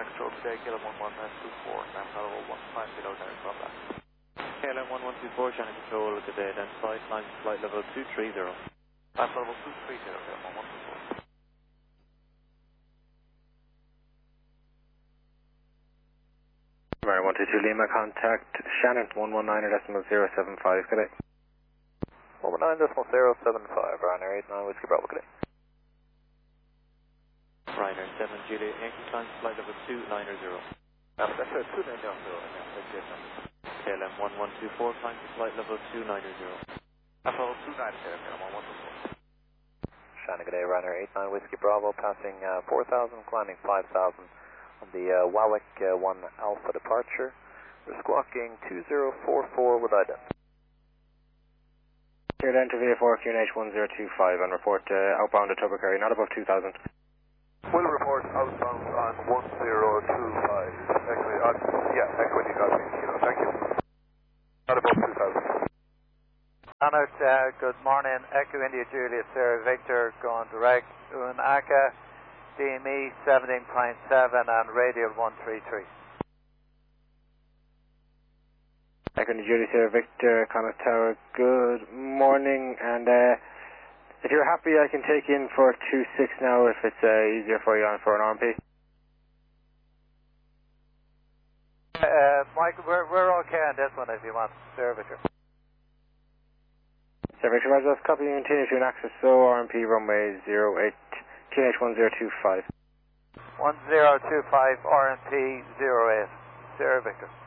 contact control today, KLM 1124, National 15 below there, from that. KLM 1124, Shannon Control, good day, identified, climb to flight level 230. Flight level 230, KLM 1124. Mary 122 Lima, contact Shannon 119.075, good day. 119.075, Ryanair 89 Whiskey Bravo, good day. Ryanair 7 Juliet Yankee, climb to flight level 290. That's 290, KLM 1124, climb to flight level 290. Flight level 290, KLM 1124. Shannon, good day, Ryanair 89 Whiskey Bravo, passing 4,000, climbing 5,000 on the Walik 1 Alpha departure. We're squawking 2044 with ident. Here down to VA4 QNH 1025 and report outbound to Tubbercurry, not above 2,000. Will report outbound on 1025. Equity got me, thank you. Not above 2,000. Anut, good morning. Echo India Juliet Sierra Victor going direct. Unaka, DME 17.7 and radial 133. Echo India Juliet Sierra Victor, Connacht Tower, good morning. And if you're happy, I can take in for 26 now if it's easier for you on for an RMP. Michael, we're okay on this one if you want. Sierra Victor. Sierra Victor, Rogers, copy and continue to an access, so RMP runway 08, QNH 1025. 1025, RMP 08, Sierra Victor.